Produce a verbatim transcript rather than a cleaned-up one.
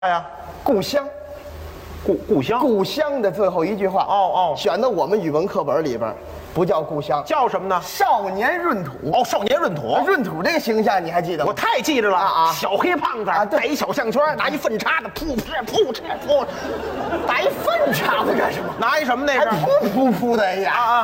呀？ 故乡， 故故乡。 故乡的最后一句话。 哦哦， 选到我们语文课本里边，不叫故乡， 叫什么呢？ 少年闰土。 哦，少年闰土。 闰土这个形象你还记得吗？ 我太记着了啊啊小黑胖子啊对带一小项圈，拿一粪叉子，噗嗤噗嗤噗， 打一粪叉子干什么？ 拿一什么那还是？ 噗噗噗的呀！ 啊啊